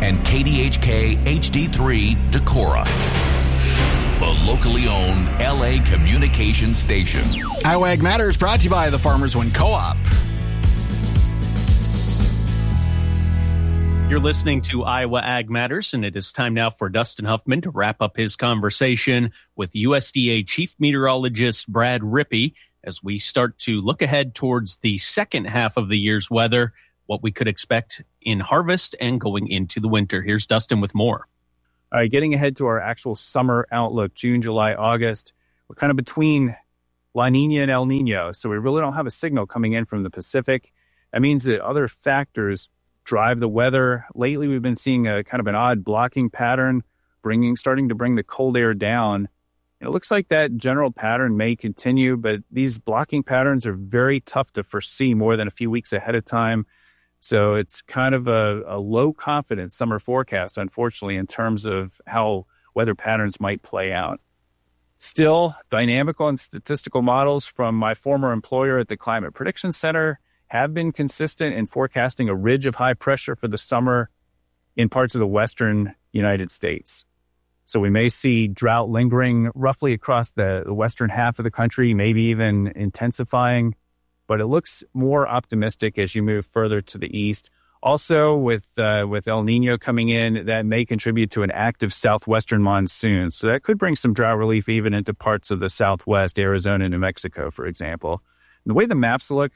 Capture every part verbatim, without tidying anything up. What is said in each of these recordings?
and K D H K H D three Decorah, the locally owned L A communication station. Iowa Ag Matters brought to you by the Farmers Win Co-op. You're listening to Iowa Ag Matters, and it is time now for Dustin Huffman to wrap up his conversation with U S D A Chief Meteorologist Brad Rippey as we start to look ahead towards the second half of the year's weather, what we could expect in harvest and going into the winter. Here's Dustin with more. All right, getting ahead to our actual summer outlook, June, July, August, we're kind of between La Nina and El Nino, so we really don't have a signal coming in from the Pacific. That means that other factors drive the weather. Lately, we've been seeing a kind of an odd blocking pattern, bringing, starting to bring the cold air down. And it looks like that general pattern may continue, but these blocking patterns are very tough to foresee more than a few weeks ahead of time. So it's kind of a, a low confidence summer forecast, unfortunately, in terms of how weather patterns might play out. Still, dynamical and statistical models from my former employer at the Climate Prediction Center have been consistent in forecasting a ridge of high pressure for the summer in parts of the western United States. So we may see drought lingering roughly across the, the western half of the country, maybe even intensifying, but it looks more optimistic as you move further to the east. Also, with uh, with El Nino coming in, that may contribute to an active southwestern monsoon. So that could bring some drought relief even into parts of the southwest, Arizona, New Mexico, for example. And the way the maps look,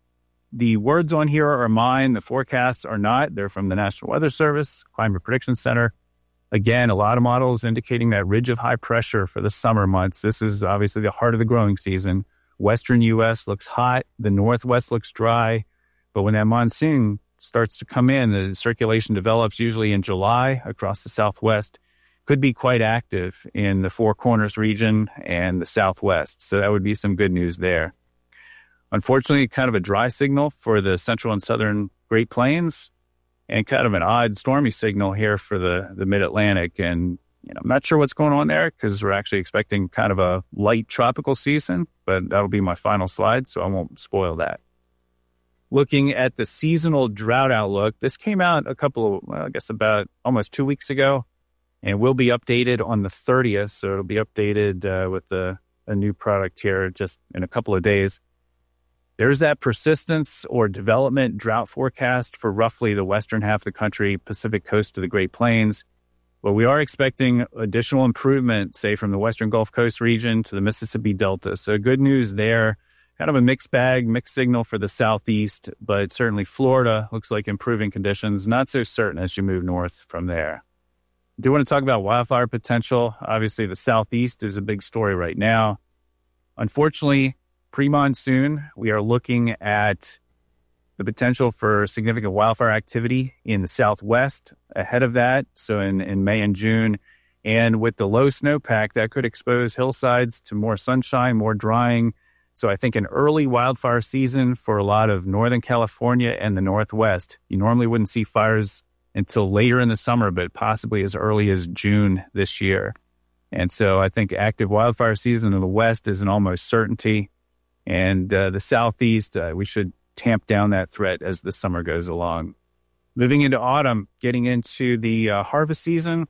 the words on here are mine. The forecasts are not. They're from the National Weather Service, Climate Prediction Center. Again, a lot of models indicating that ridge of high pressure for the summer months. This is obviously the heart of the growing season. Western U S looks hot. The Northwest looks dry. But when that monsoon starts to come in, the circulation develops usually in July across the Southwest. Could be quite active in the Four Corners region and the Southwest. So that would be some good news there. Unfortunately, kind of a dry signal for the central and southern Great Plains and kind of an odd stormy signal here for the, the mid-Atlantic. And you know, I'm not sure what's going on there because we're actually expecting kind of a light tropical season, but that'll be my final slide, so I won't spoil that. Looking at the seasonal drought outlook, this came out a couple of, well, I guess about almost two weeks ago, and will be updated on the thirtieth. So it'll be updated uh, with the, a new product here just in a couple of days. There's that persistence or development drought forecast for roughly the western half of the country, Pacific coast to the Great Plains. But we are expecting additional improvement, say, from the western Gulf Coast region to the Mississippi Delta. So good news there. Kind of a mixed bag, mixed signal for the southeast, but certainly Florida looks like improving conditions. Not so certain as you move north from there. I do want to talk about wildfire potential. Obviously, the southeast is a big story right now. Unfortunately, pre-monsoon, we are looking at the potential for significant wildfire activity in the southwest ahead of that, so in, in May and June. And with the low snowpack, that could expose hillsides to more sunshine, more drying. So I think an early wildfire season for a lot of Northern California and the Northwest. You normally wouldn't see fires until later in the summer, but possibly as early as June this year. And so I think active wildfire season in the West is an almost certainty. And uh, the Southeast, uh, we should tamp down that threat as the summer goes along. Moving into autumn, getting into the uh, harvest season,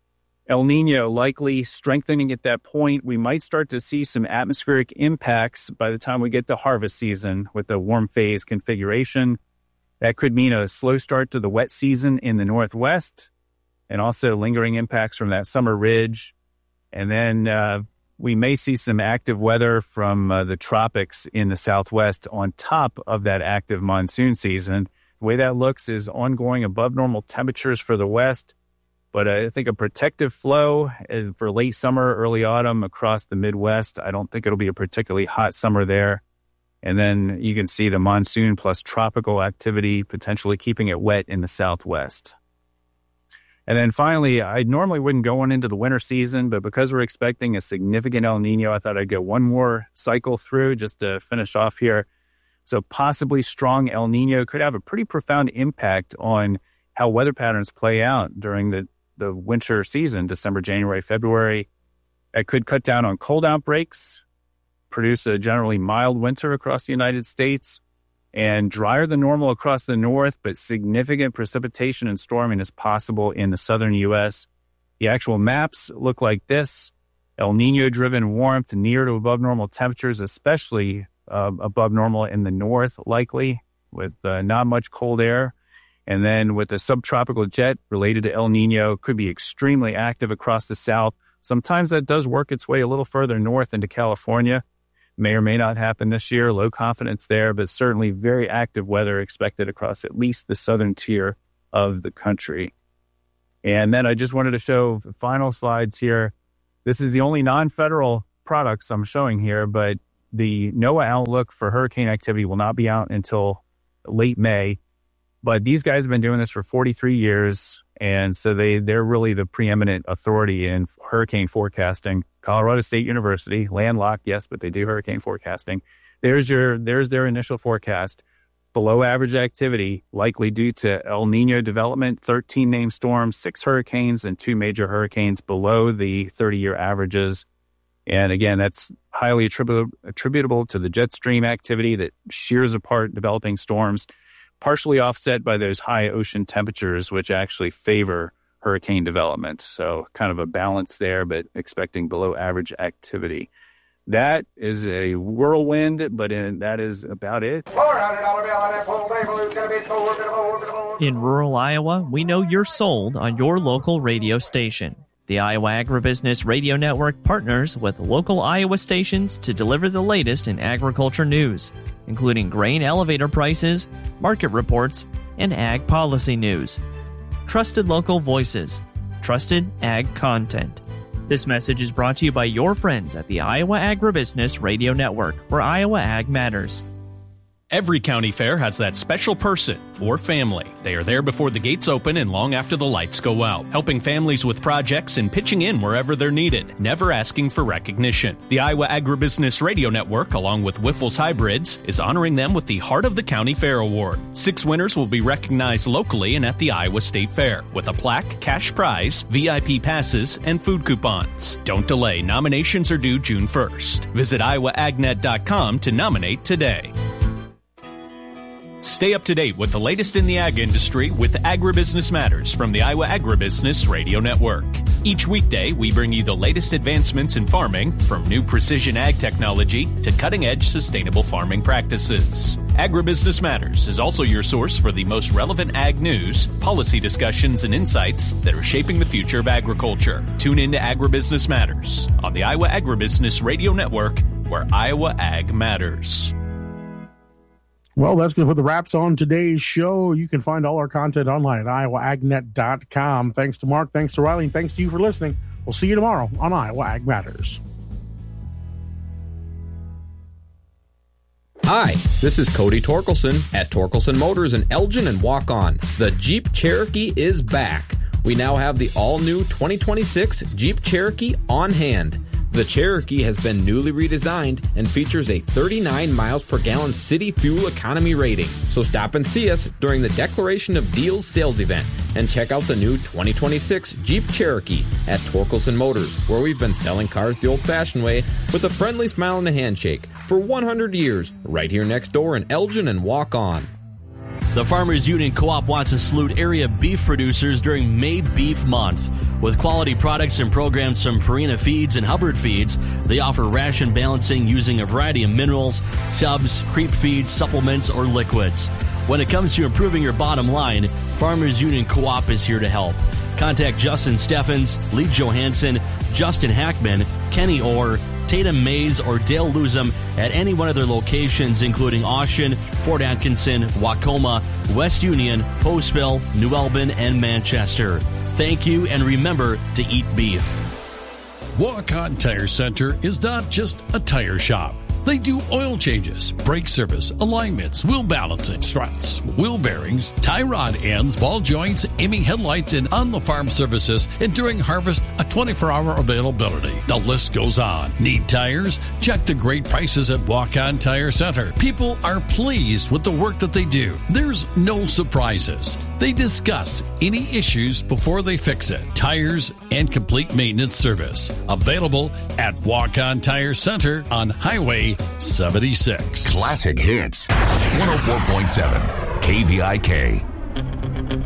El Nino likely strengthening at that point. We might start to see some atmospheric impacts by the time we get to harvest season with the warm phase configuration. That could mean a slow start to the wet season in the Northwest and also lingering impacts from that summer ridge. And then uh, we may see some active weather from uh, the tropics in the Southwest on top of that active monsoon season. The way that looks is ongoing above normal temperatures for the West, but I think a protective flow for late summer, early autumn across the Midwest. I don't think it'll be a particularly hot summer there. And then you can see the monsoon plus tropical activity potentially keeping it wet in the Southwest. And then finally, I normally wouldn't go on into the winter season, but because we're expecting a significant El Nino, I thought I'd go one more cycle through just to finish off here. So possibly strong El Nino could have a pretty profound impact on how weather patterns play out during the, the winter season, December, January, February. It could cut down on cold outbreaks, produce a generally mild winter across the United States, and drier than normal across the north, but significant precipitation and storming is possible in the southern U S. The actual maps look like this. El Nino-driven warmth near to above normal temperatures, especially uh, above normal in the north, likely, with uh, not much cold air. And then with the subtropical jet related to El Nino, could be extremely active across the south. Sometimes that does work its way a little further north into California. May or may not happen this year. Low confidence there, but certainly very active weather expected across at least the southern tier of the country. And then I just wanted to show the final slides here. This is the only non-federal products I'm showing here, but the NOAA outlook for hurricane activity will not be out until late May. But these guys have been doing this for forty-three years, and so they, they're really the preeminent authority in hurricane forecasting. Colorado State University, landlocked, yes, but they do hurricane forecasting. There's your there's their initial forecast. Below average activity, likely due to El Nino development, thirteen named storms, six hurricanes, and two major hurricanes below the thirty-year averages. And again, that's highly attribu- attributable to the jet stream activity that shears apart developing storms, partially offset by those high ocean temperatures, which actually favor hurricane development. So kind of a balance there, but expecting below average activity. That is a whirlwind, but in, that is about it. In rural Iowa, we know you're sold on your local radio station. The Iowa Agribusiness Radio Network partners with local Iowa stations to deliver the latest in agriculture news, including grain elevator prices, market reports, and ag policy news. Trusted local voices, trusted ag content. This message is brought to you by your friends at the Iowa Agribusiness Radio Network, where Iowa Ag matters. Every county fair has that special person or family. They are there before the gates open and long after the lights go out, helping families with projects and pitching in wherever they're needed, never asking for recognition. The Iowa Agribusiness Radio Network, along with Wyffels Hybrids, is honoring them with the Heart of the County Fair Award. Six winners will be recognized locally and at the Iowa State Fair, with a plaque, cash prize, V I P passes, and food coupons. Don't delay. Nominations are due June first. Visit iowa ag net dot com to nominate today. Stay up to date with the latest in the ag industry with Agribusiness Matters from the Iowa Agribusiness Radio Network. Each weekday, we bring you the latest advancements in farming, from new precision ag technology to cutting-edge sustainable farming practices. Agribusiness Matters is also your source for the most relevant ag news, policy discussions, and insights that are shaping the future of agriculture. Tune in to Agribusiness Matters on the Iowa Agribusiness Radio Network, where Iowa Ag matters. Well, that's going to put the wraps on today's show. You can find all our content online at iowa ag net dot com. Thanks to Mark, thanks to Riley, and thanks to you for listening. We'll see you tomorrow on Iowa Ag Matters. Hi, this is Cody Torkelson at Torkelson Motors in Elgin and Walk On. The Jeep Cherokee is back. We now have the all-new twenty twenty-six Jeep Cherokee on hand. The Cherokee has been newly redesigned and features a thirty-nine miles per gallon city fuel economy rating. So stop and see us during the Declaration of Deals sales event and check out the new twenty twenty-six Jeep Cherokee at Torkelson Motors, where we've been selling cars the old-fashioned way with a friendly smile and a handshake for one hundred years, right here next door in Elgin and Walk On. The Farmers Union Co-op wants to salute area beef producers during May Beef Month. With quality products and programs from Purina Feeds and Hubbard Feeds, they offer ration balancing using a variety of minerals, subs, creep feeds, supplements, or liquids. When it comes to improving your bottom line, Farmers Union Co-op is here to help. Contact Justin Steffens, Lee Johansson, Justin Hackman, Kenny Orr, Tatum Mays, or Dale Luzum at any one of their locations, including Austin, Fort Atkinson, Wacoma, West Union, Postville, New Albin, and Manchester. Thank you, and remember to eat beef. Walk-On Tire Center is not just a tire shop. They do oil changes, brake service, alignments, wheel balancing, struts, wheel bearings, tie rod ends, ball joints, aiming headlights, and on-the-farm services, and during harvest, a twenty-four hour availability. The list goes on. Need tires? Check the great prices at Walk-On Tire Center. People are pleased with the work that they do. There's no surprises. They discuss any issues before they fix it. Tires and complete maintenance service. Available at Walk-On Tire Center on Highway seventy-six. Classic Hits. one oh four point seven K V I K.